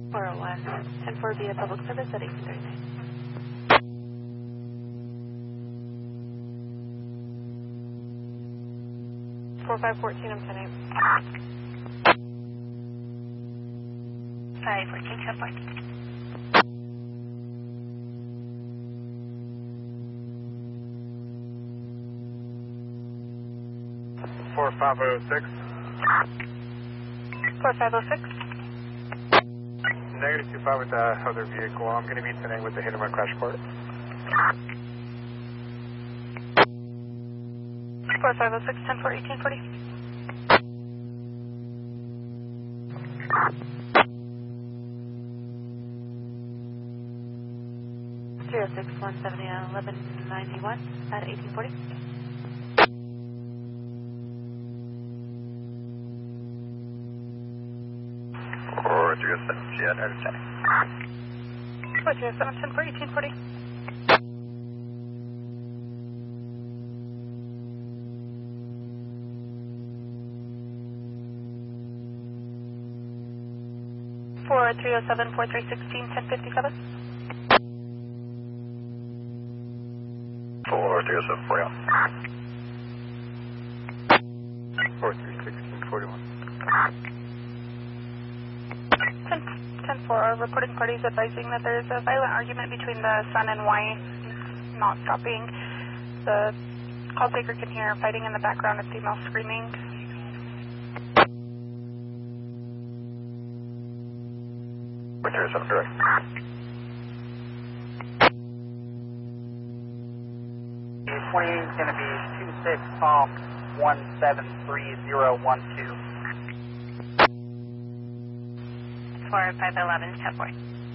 401, 10-4 via public service at 1839. 4514, I'm 10-8. 514, 10-4. 4506. 4506. Negative 25 with the other vehicle. I'm going to be tonight with the hit and run crash report. 4506, 10-4, 1840. 306, 170, 1191 at 1840. 407, Jet, understanding. 407, 10-4, 1840. 307, 4316, 1057. 4307, 41. 4316, 41. 10-4, our reporting parties advising that there is a violent argument between the son and wife, not stopping. The call taker can hear fighting in the background and female screaming. Direct. The 28 is going to be 26 Tom 173012. 4511, 10-4.